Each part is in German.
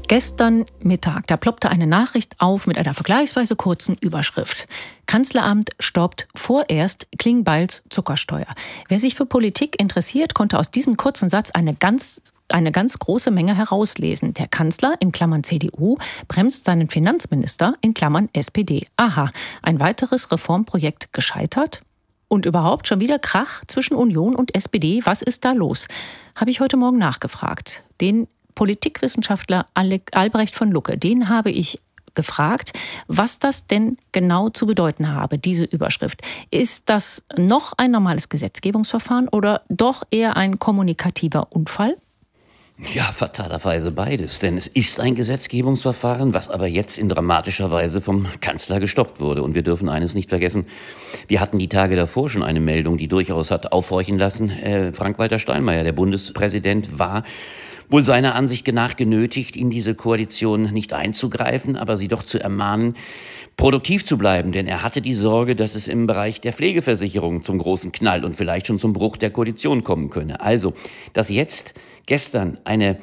Gestern Mittag, da ploppte eine Nachricht auf mit einer vergleichsweise kurzen Überschrift. Kanzleramt stoppt vorerst Klingbeils Zuckersteuer. Wer sich für Politik interessiert, konnte aus diesem kurzen Satz eine ganz große Menge herauslesen. Der Kanzler, in Klammern CDU, bremst seinen Finanzminister, in Klammern SPD. Aha, ein weiteres Reformprojekt gescheitert? Und überhaupt schon wieder Krach zwischen Union und SPD? Was ist da los? Habe ich heute Morgen nachgefragt. Den Politikwissenschaftler Albrecht von Lucke, den habe ich gefragt, was das denn genau zu bedeuten habe, diese Überschrift. Ist das noch ein normales Gesetzgebungsverfahren oder doch eher ein kommunikativer Unfall? Ja, fatalerweise beides, denn es ist ein Gesetzgebungsverfahren, was aber jetzt in dramatischer Weise vom Kanzler gestoppt wurde. Und wir dürfen eines nicht vergessen, wir hatten die Tage davor schon eine Meldung, die durchaus hat aufhorchen lassen. Frank-Walter Steinmeier, der Bundespräsident, war wohl seiner Ansicht nach genötigt, in diese Koalition nicht einzugreifen, aber sie doch zu ermahnen, produktiv zu bleiben. Denn er hatte die Sorge, dass es im Bereich der Pflegeversicherung zum großen Knall und vielleicht schon zum Bruch der Koalition kommen könne. Also, dass jetzt gestern eine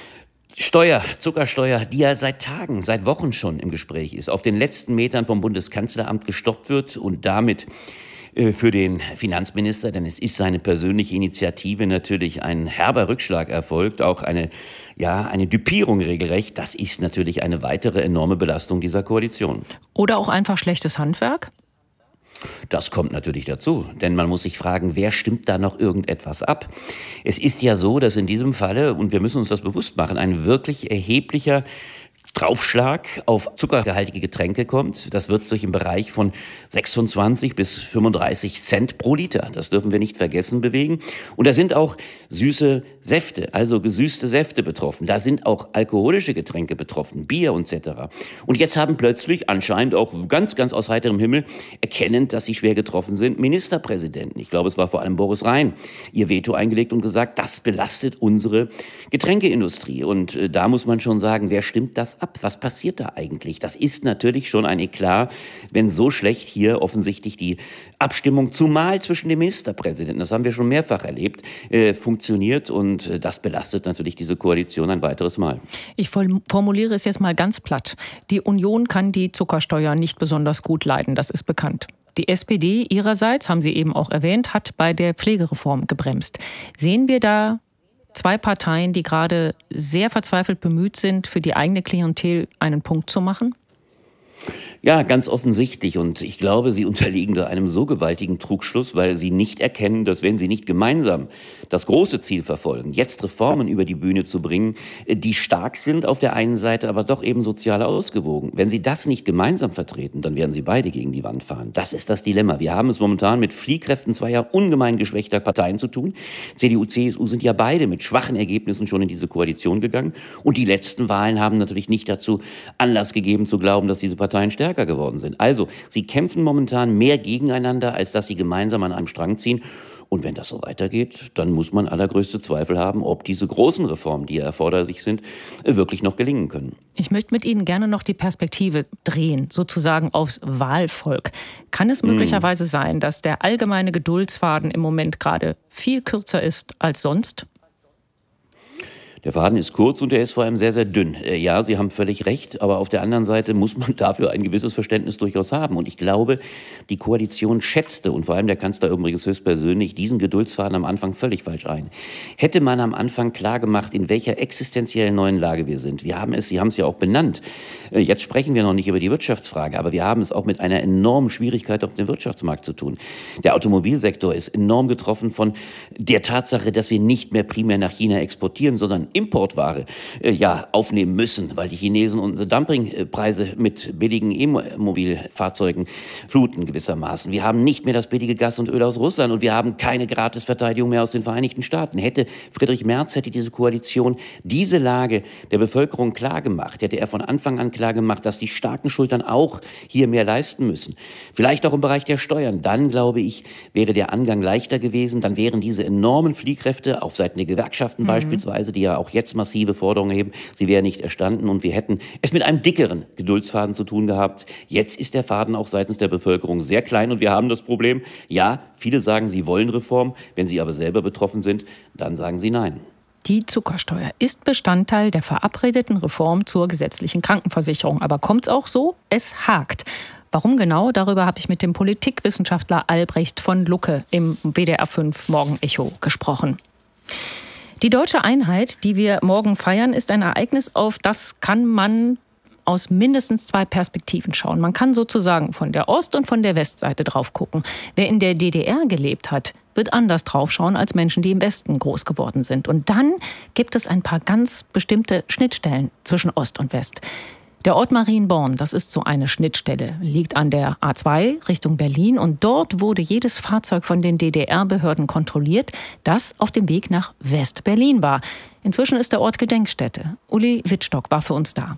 Zuckersteuer, die ja seit Tagen, seit Wochen schon im Gespräch ist, auf den letzten Metern vom Bundeskanzleramt gestoppt wird und damit für den Finanzminister, denn es ist seine persönliche Initiative, natürlich ein herber Rückschlag erfolgt, auch eine Dupierung regelrecht. Das ist natürlich eine weitere enorme Belastung dieser Koalition. Oder auch einfach schlechtes Handwerk? Das kommt natürlich dazu, denn man muss sich fragen, wer stimmt da noch irgendetwas ab? Es ist ja so, dass in diesem Falle, und wir müssen uns das bewusst machen, ein wirklich erheblicher Draufschlag auf zuckergehaltige Getränke kommt. Das wird sich im Bereich von 26 bis 35 Cent pro Liter, das dürfen wir nicht vergessen, bewegen. Und da sind auch süße Säfte, also gesüßte Säfte betroffen. Da sind auch alkoholische Getränke betroffen, Bier etc. Und jetzt haben plötzlich anscheinend auch ganz aus heiterem Himmel, erkennend, dass sie schwer getroffen sind, Ministerpräsidenten, ich glaube es war vor allem Boris Rhein, ihr Veto eingelegt und gesagt, das belastet unsere Getränkeindustrie. Und da muss man schon sagen, wer stimmt das ab? Was passiert da eigentlich? Das ist natürlich schon ein Eklat, wenn so schlecht hier offensichtlich die Abstimmung, zumal zwischen dem Ministerpräsidenten, das haben wir schon mehrfach erlebt, funktioniert und das belastet natürlich diese Koalition ein weiteres Mal. Ich formuliere es jetzt mal ganz platt. Die Union kann die Zuckersteuer nicht besonders gut leiden, das ist bekannt. Die SPD ihrerseits, haben Sie eben auch erwähnt, hat bei der Pflegereform gebremst. Sehen wir da zwei Parteien, die gerade sehr verzweifelt bemüht sind, für die eigene Klientel einen Punkt zu machen? Ja, ganz offensichtlich. Und ich glaube, sie unterliegen da einem so gewaltigen Trugschluss, weil sie nicht erkennen, dass wenn sie nicht gemeinsam das große Ziel verfolgen, jetzt Reformen über die Bühne zu bringen, die stark sind auf der einen Seite, aber doch eben sozial ausgewogen. Wenn sie das nicht gemeinsam vertreten, dann werden sie beide gegen die Wand fahren. Das ist das Dilemma. Wir haben es momentan mit Fliehkräften zweier ungemein geschwächter Parteien zu tun. CDU, CSU sind ja beide mit schwachen Ergebnissen schon in diese Koalition gegangen. Und die letzten Wahlen haben natürlich nicht dazu Anlass gegeben zu glauben, dass diese Parteien stärker geworden sind. Also, sie kämpfen momentan mehr gegeneinander, als dass sie gemeinsam an einem Strang ziehen. Und wenn das so weitergeht, dann muss man allergrößte Zweifel haben, ob diese großen Reformen, die erforderlich sind, wirklich noch gelingen können. Ich möchte mit Ihnen gerne noch die Perspektive drehen, sozusagen aufs Wahlvolk. Kann es möglicherweise sein, dass der allgemeine Geduldsfaden im Moment gerade viel kürzer ist als sonst? Der Faden ist kurz und er ist vor allem sehr, sehr dünn. Ja, Sie haben völlig recht, aber auf der anderen Seite muss man dafür ein gewisses Verständnis durchaus haben. Und ich glaube, die Koalition schätzte, und vor allem der Kanzler übrigens höchstpersönlich, diesen Geduldsfaden am Anfang völlig falsch ein. Hätte man am Anfang klar gemacht, in welcher existenziellen neuen Lage wir sind. Sie haben es ja auch benannt. Jetzt sprechen wir noch nicht über die Wirtschaftsfrage, aber wir haben es auch mit einer enormen Schwierigkeit auf dem Wirtschaftsmarkt zu tun. Der Automobilsektor ist enorm getroffen von der Tatsache, dass wir nicht mehr primär nach China exportieren, sondern Importware aufnehmen müssen, weil die Chinesen unsere Dumpingpreise mit billigen E-Mobilfahrzeugen fluten gewissermaßen. Wir haben nicht mehr das billige Gas und Öl aus Russland und wir haben keine Gratisverteidigung mehr aus den Vereinigten Staaten. Hätte Friedrich Merz, hätte diese Koalition diese Lage der Bevölkerung klargemacht, hätte er von Anfang an klargemacht, dass die starken Schultern auch hier mehr leisten müssen. Vielleicht auch im Bereich der Steuern. Dann, glaube ich, wäre der Angang leichter gewesen. Dann wären diese enormen Fliehkräfte auf Seiten der Gewerkschaften beispielsweise, die ja auch jetzt massive Forderungen erheben, sie wären nicht erstanden und wir hätten es mit einem dickeren Geduldsfaden zu tun gehabt. Jetzt ist der Faden auch seitens der Bevölkerung sehr klein und wir haben das Problem, ja, viele sagen, sie wollen Reform, wenn sie aber selber betroffen sind, dann sagen sie nein. Die Zuckersteuer ist Bestandteil der verabredeten Reform zur gesetzlichen Krankenversicherung. Aber kommt's auch so? Es hakt. Warum genau? Darüber habe ich mit dem Politikwissenschaftler Albrecht von Lucke im WDR 5 Morgenecho gesprochen. Die deutsche Einheit, die wir morgen feiern, ist ein Ereignis, auf das kann man aus mindestens 2 Perspektiven schauen. Man kann sozusagen von der Ost- und von der Westseite drauf gucken. Wer in der DDR gelebt hat, wird anders drauf schauen als Menschen, die im Westen groß geworden sind. Und dann gibt es ein paar ganz bestimmte Schnittstellen zwischen Ost und West. Der Ort Marienborn, das ist so eine Schnittstelle, liegt an der A2 Richtung Berlin. Und dort wurde jedes Fahrzeug von den DDR-Behörden kontrolliert, das auf dem Weg nach West-Berlin war. Inzwischen ist der Ort Gedenkstätte. Uli Wittstock war für uns da.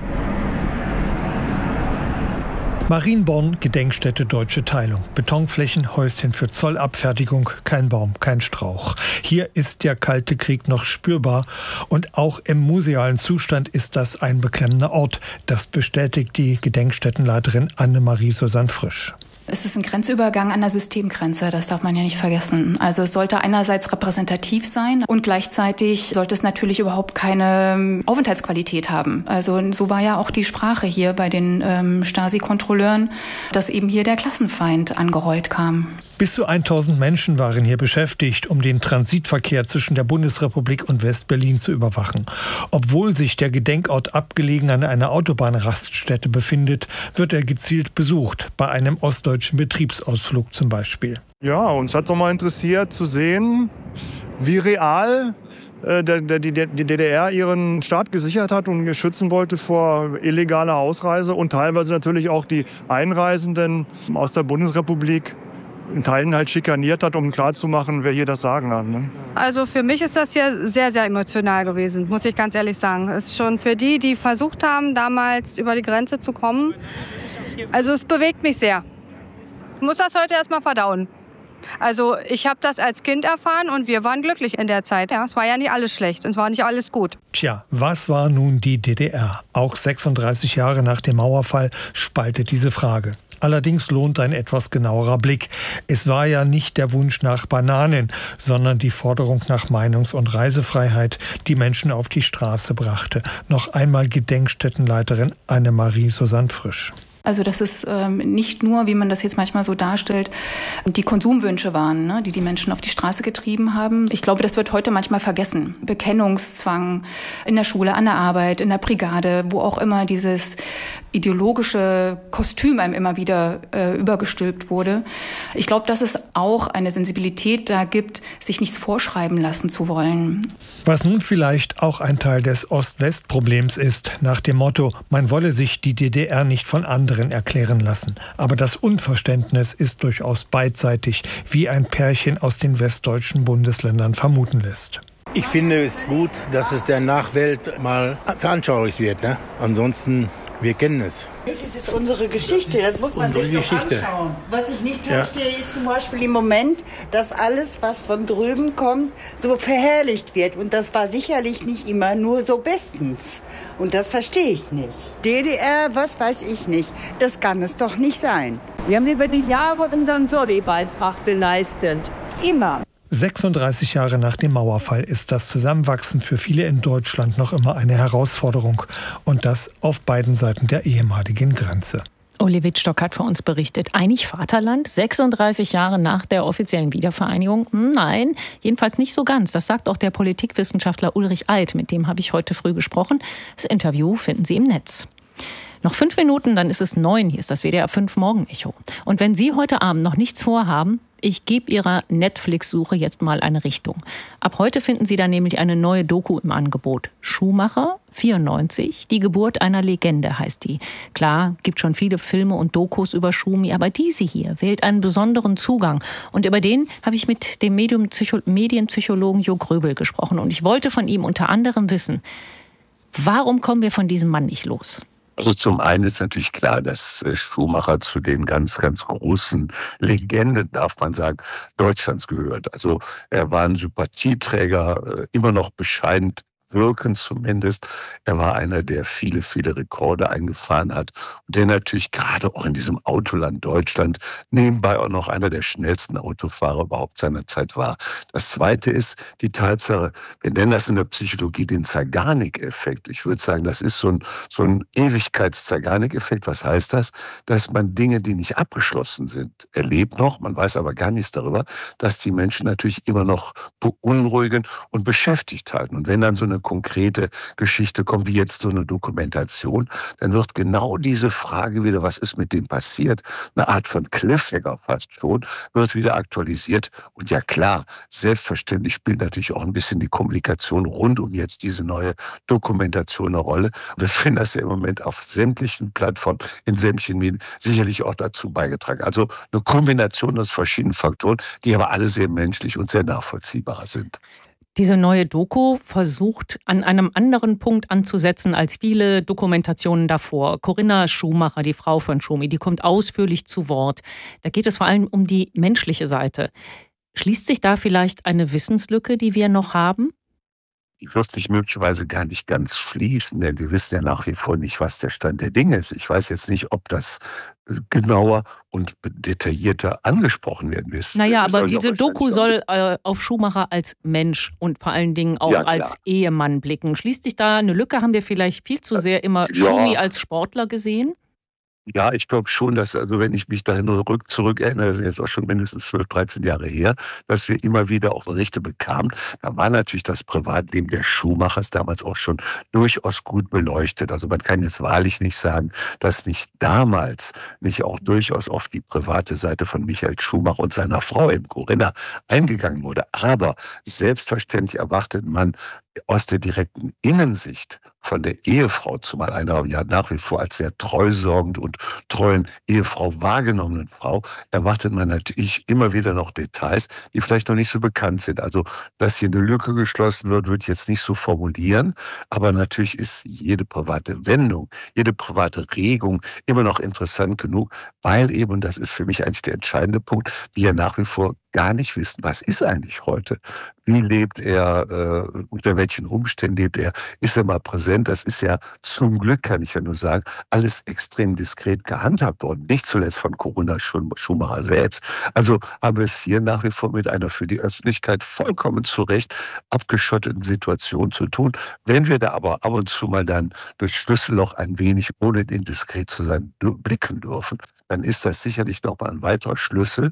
Marienborn, Gedenkstätte Deutsche Teilung. Betonflächen, Häuschen für Zollabfertigung, kein Baum, kein Strauch. Hier ist der Kalte Krieg noch spürbar und auch im musealen Zustand ist das ein beklemmender Ort. Das bestätigt die Gedenkstättenleiterin Annemarie Susanne Frisch. Es ist ein Grenzübergang an der Systemgrenze, das darf man ja nicht vergessen. Also es sollte einerseits repräsentativ sein und gleichzeitig sollte es natürlich überhaupt keine Aufenthaltsqualität haben. Also so war ja auch die Sprache hier bei den Stasi-Kontrolleuren, dass eben hier der Klassenfeind angerollt kam. Bis zu 1000 Menschen waren hier beschäftigt, um den Transitverkehr zwischen der Bundesrepublik und West-Berlin zu überwachen. Obwohl sich der Gedenkort abgelegen an einer Autobahnraststätte befindet, wird er gezielt besucht, bei einem ostdeutschen Betriebsausflug zum Beispiel. Ja, uns hat doch mal interessiert zu sehen, wie real die DDR ihren Staat gesichert hat und schützen wollte vor illegaler Ausreise und teilweise natürlich auch die Einreisenden aus der Bundesrepublik in Teilen halt schikaniert hat, um klarzumachen, wer hier das Sagen hat. Ne? Also für mich ist das hier sehr, sehr emotional gewesen, muss ich ganz ehrlich sagen. Es ist schon für die versucht haben, damals über die Grenze zu kommen. Also es bewegt mich sehr. Ich muss das heute erstmal verdauen. Also ich habe das als Kind erfahren und wir waren glücklich in der Zeit. Ja, es war ja nicht alles schlecht und es war nicht alles gut. Tja, was war nun die DDR? Auch 36 Jahre nach dem Mauerfall spaltet diese Frage. Allerdings lohnt ein etwas genauerer Blick. Es war ja nicht der Wunsch nach Bananen, sondern die Forderung nach Meinungs- und Reisefreiheit, die Menschen auf die Straße brachte. Noch einmal Gedenkstättenleiterin Annemarie Susanne Frisch. Also dass es nicht nur, wie man das jetzt manchmal so darstellt, die Konsumwünsche waren, ne, die Menschen auf die Straße getrieben haben. Ich glaube, das wird heute manchmal vergessen. Bekennungszwang in der Schule, an der Arbeit, in der Brigade, wo auch immer dieses ideologische Kostüm einem immer wieder übergestülpt wurde. Ich glaube, dass es auch eine Sensibilität da gibt, sich nichts vorschreiben lassen zu wollen. Was nun vielleicht auch ein Teil des Ost-West-Problems ist, nach dem Motto, man wolle sich die DDR nicht von anderen erklären lassen. Aber das Unverständnis ist durchaus beidseitig, wie ein Pärchen aus den westdeutschen Bundesländern vermuten lässt. Ich finde es gut, dass es der Nachwelt mal veranschaulicht wird. Ne? Ansonsten, wir kennen es. Das ist unsere Geschichte, das muss man sich doch anschauen. Was ich nicht verstehe, ist zum Beispiel im Moment, dass alles, was von drüben kommt, so verherrlicht wird. Und das war sicherlich nicht immer nur so bestens. Und das verstehe ich nicht. DDR, was weiß ich nicht. Das kann es doch nicht sein. Wir haben über die Jahre unseren Sorry-Beitrag geleistet. Immer. 36 Jahre nach dem Mauerfall ist das Zusammenwachsen für viele in Deutschland noch immer eine Herausforderung. Und das auf beiden Seiten der ehemaligen Grenze. Uli Wittstock hat für uns berichtet. Einig Vaterland, 36 Jahre nach der offiziellen Wiedervereinigung? Nein, jedenfalls nicht so ganz. Das sagt auch der Politikwissenschaftler Ulrich Alt. Mit dem habe ich heute früh gesprochen. Das Interview finden Sie im Netz. Noch 5 Minuten, dann ist es 9. Hier ist das WDR 5 Morgenecho. Und wenn Sie heute Abend noch nichts vorhaben, ich gebe Ihrer Netflix-Suche jetzt mal eine Richtung. Ab heute finden Sie da nämlich eine neue Doku im Angebot. Schumacher, 94, die Geburt einer Legende heißt die. Klar, gibt schon viele Filme und Dokus über Schumi, aber diese hier wählt einen besonderen Zugang. Und über den habe ich mit dem Medienpsychologen Jo Gröbel gesprochen. Und ich wollte von ihm unter anderem wissen, warum kommen wir von diesem Mann nicht los? Also zum einen ist natürlich klar, dass Schumacher zu den ganz, ganz großen Legenden, darf man sagen, Deutschlands gehört. Also er war ein Sympathieträger, immer noch bescheiden wirken zumindest. Er war einer, der viele, viele Rekorde eingefahren hat und der natürlich gerade auch in diesem Autoland Deutschland nebenbei auch noch einer der schnellsten Autofahrer überhaupt seiner Zeit war. Das Zweite ist die Tatsache, wir nennen das in der Psychologie den Zeigarnik-Effekt. Ich würde sagen, das ist so ein Ewigkeits-Zeigarnik-Effekt. Was heißt das? Dass man Dinge, die nicht abgeschlossen sind, erlebt noch, man weiß aber gar nichts darüber, dass die Menschen natürlich immer noch beunruhigen und beschäftigt halten. Und wenn dann so eine konkrete Geschichte kommt, wie jetzt so eine Dokumentation, dann wird genau diese Frage wieder, was ist mit dem passiert, eine Art von Cliffhanger fast schon, wird wieder aktualisiert. Und ja klar, selbstverständlich spielt natürlich auch ein bisschen die Kommunikation rund um jetzt diese neue Dokumentation eine Rolle. Wir finden das ja im Moment auf sämtlichen Plattformen, in sämtlichen Medien sicherlich auch dazu beigetragen. Also eine Kombination aus verschiedenen Faktoren, die aber alle sehr menschlich und sehr nachvollziehbar sind. Diese neue Doku versucht, an einem anderen Punkt anzusetzen als viele Dokumentationen davor. Corinna Schumacher, die Frau von Schumi, die kommt ausführlich zu Wort. Da geht es vor allem um die menschliche Seite. Schließt sich da vielleicht eine Wissenslücke, die wir noch haben? Die wird sich möglicherweise gar nicht ganz schließen, denn wir wissen ja nach wie vor nicht, was der Stand der Dinge ist. Ich weiß jetzt nicht, ob das genauer und detaillierter angesprochen werden wird. Naja, aber diese Doku soll auf Schumacher als Mensch und vor allen Dingen auch als Ehemann blicken. Schließt sich da eine Lücke? Haben wir vielleicht viel zu sehr immer Schumi als Sportler gesehen? Ja, ich glaube schon, dass, also wenn ich mich dahin zurück erinnere, das ist jetzt auch schon mindestens 12, 13 Jahre her, dass wir immer wieder auch Berichte bekamen. Da war natürlich das Privatleben der Schumachers damals auch schon durchaus gut beleuchtet. Also man kann jetzt wahrlich nicht sagen, dass nicht damals nicht auch durchaus auf die private Seite von Michael Schumacher und seiner Frau eben Corinna eingegangen wurde. Aber selbstverständlich erwartet man aus der direkten Innensicht von der Ehefrau, zumal einer ja nach wie vor als sehr treusorgend und treuen Ehefrau wahrgenommenen Frau, erwartet man natürlich immer wieder noch Details, die vielleicht noch nicht so bekannt sind. Also, dass hier eine Lücke geschlossen wird, würde ich jetzt nicht so formulieren, aber natürlich ist jede private Wendung, jede private Regung immer noch interessant genug, weil eben, und das ist für mich eigentlich der entscheidende Punkt, wir ja nach wie vor gar nicht wissen, was ist eigentlich heute? Wie lebt er? Unter welchen Umständen lebt er? Ist er mal präsent? Das ist ja zum Glück, kann ich ja nur sagen, alles extrem diskret gehandhabt worden. Nicht zuletzt von Corinna Schumacher selbst. Also haben wir es hier nach wie vor mit einer für die Öffentlichkeit vollkommen zu Recht abgeschotteten Situation zu tun. Wenn wir da aber ab und zu mal dann durch Schlüsselloch ein wenig, ohne indiskret zu sein, blicken dürfen, dann ist das sicherlich nochmal ein weiterer Schlüssel,